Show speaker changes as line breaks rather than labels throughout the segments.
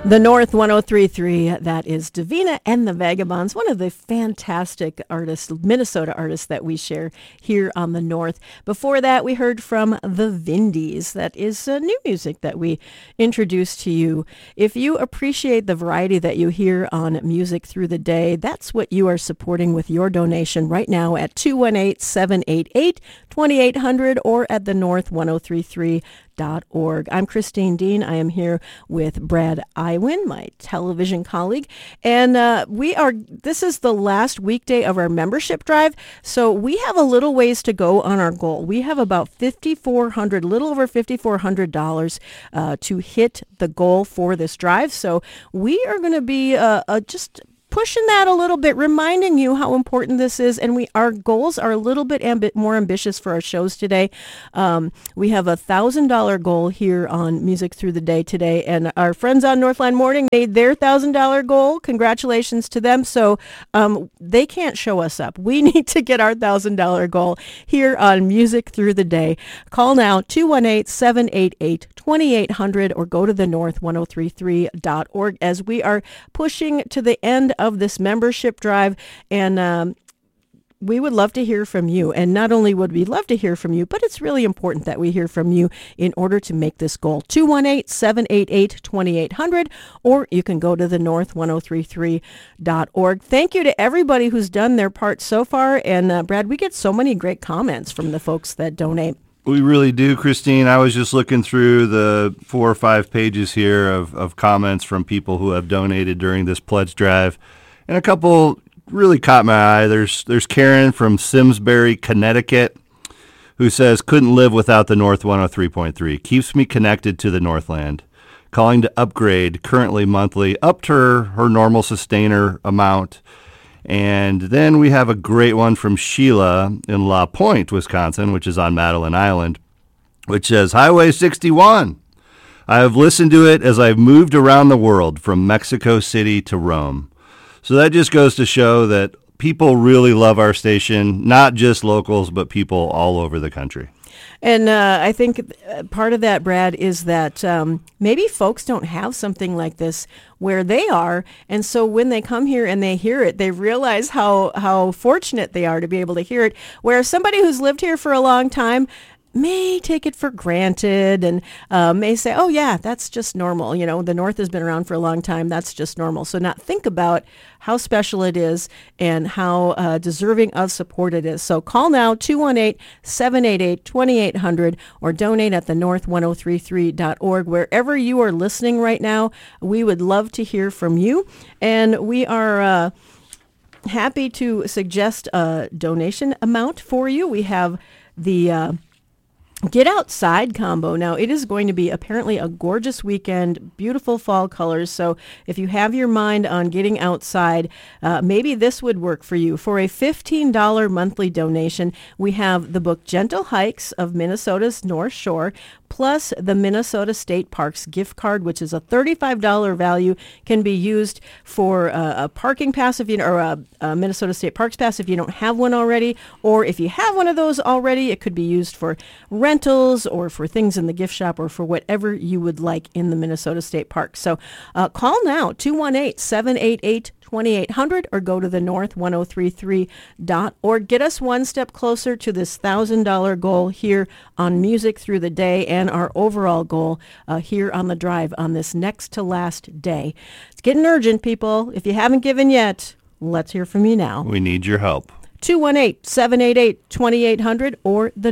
The North 103.3, that is Davina and the Vagabonds, one of the fantastic artists, Minnesota artists that we share here on the North. Before that, we heard from the Vindies. That is new music that we introduced to you. If you appreciate the variety that you hear on Music Through the Day, that's what you are supporting with your donation right now at 218-788-2800 or at the North1033.org. I'm Christine Dean. I am here with Brad Iwin, my television colleague, and this is the last weekday of our membership drive, so we have a little ways to go on our goal. We have about little over $5,400 to hit the goal for this drive, so we are going to be just pushing that a little bit, reminding you how important this is, and our goals are a little bit more ambitious for our shows today. We have $1,000 goal here on Music Through the Day today, and our friends on Northland Morning made their $1,000 goal. Congratulations to them. So they can't show us up. We need to get our $1,000 goal here on Music Through the Day. Call now 218-788-2800 or go to the North1033.org as we are pushing to the end of this membership drive, and we would love to hear from you. And not only would we love to hear from you, but it's really important that we hear from you in order to make this goal. 218-788-2800, or you can go to the North1033.org. Thank you to everybody who's done their part so far. And Brad, we get so many great comments from the folks that donate.
We really do, Christine. I was just looking through the 4 or 5 pages here of comments from people who have donated during this pledge drive, and a couple really caught my eye. There's Karen from Simsbury, Connecticut, who says, couldn't live without the North 103.3. Keeps me connected to the Northland. Calling to upgrade, currently monthly, up to her normal sustainer amount. And then we have a great one from Sheila in La Pointe, Wisconsin, which is on Madeline Island, which says, Highway 61. I have listened to it as I've moved around the world from Mexico City to Rome. So that just goes to show that people really love our station, not just locals, but people all over the country.
And I think part of that, Brad, is that maybe folks don't have something like this where they are. And so when they come here and they hear it, they realize how fortunate they are to be able to hear it. Where somebody who's lived here for a long time may take it for granted and may say, oh, yeah, that's just normal. You know, the North has been around for a long time. That's just normal. So not think about how special it is and how deserving of support it is. So call now, 218-788-2800, or donate at the North1033.org. Wherever you are listening right now, we would love to hear from you. And we are happy to suggest a donation amount for you. We have the Get Outside combo. Now, it is going to be apparently a gorgeous weekend, beautiful fall colors. So if you have your mind on getting outside, maybe this would work for you. For a $15 monthly donation, we have the book Gentle Hikes of Minnesota's North Shore, plus the Minnesota State Parks gift card, which is a $35 value, can be used for a parking pass if you, or a Minnesota State Parks pass if you don't have one already, or if you have one of those already, it could be used for rentals or for things in the gift shop or for whatever you would like in the Minnesota State Park. So call now, 218-788-2800, or go to the North1033.org. Get us one step closer to this $1,000 goal here on Music Through the Day and our overall goal here on the drive on this next to last day. It's getting urgent, people. If you haven't given yet, let's hear from you now.
We need your help.
218-788-2800 or the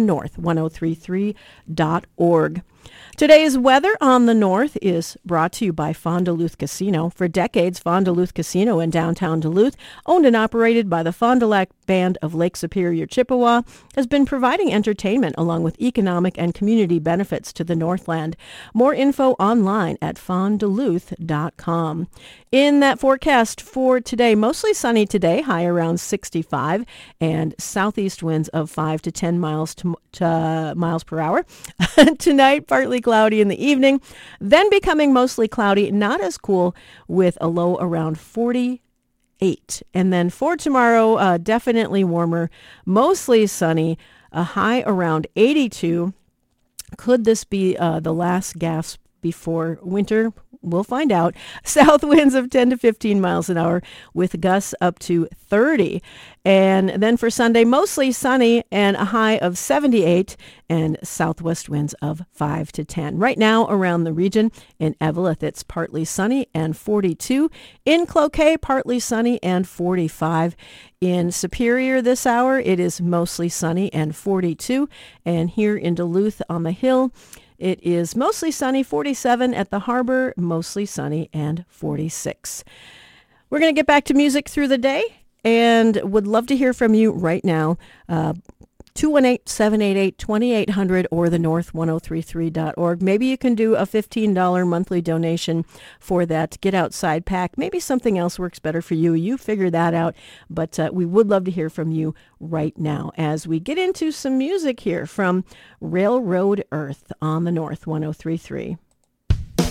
North1033.org. Today's weather on the North is brought to you by Fond du Lac Casino. For decades, Fond du Lac Casino in downtown Duluth, owned and operated by the Fond du Lac Band of Lake Superior, Chippewa, has been providing entertainment along with economic and community benefits to the Northland. More info online at fondduluth.com. In that forecast for today, mostly sunny today, high around 65, and southeast winds of 5 to 10 miles per hour. Tonight, partly cloudy in the evening, then becoming mostly cloudy, not as cool, with a low around 48. And then for tomorrow, definitely warmer, mostly sunny, a high around 82. Could this be the last gasp before winter? We'll find out. South winds of 10 to 15 miles an hour with gusts up to 30. And then for Sunday, mostly sunny and a high of 78 and southwest winds of 5 to 10. Right now around the region in Eveleth, it's partly sunny and 42. In Cloquet, partly sunny and 45. In Superior this hour, it is mostly sunny and 42. And here in Duluth on the hill, it is mostly sunny, 47 at the harbor, mostly sunny and 46. We're going to get back to music through the day and would love to hear from you right now. 218-788-2800 or the north1033.org. Maybe you can do a $15 monthly donation for that Get Outside pack. Maybe something else works better for you. You figure that out. But we would love to hear from you right now as we get into some music here from Railroad Earth on the North 1033.